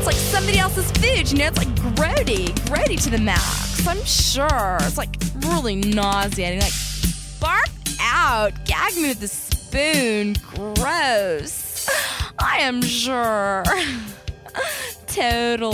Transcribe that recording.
It's like somebody else's food, you know? It's like grody to the max. I'm sure. It's like really nauseating. Like, barf out. Gag me with a spoon. Gross. I am sure. Totally.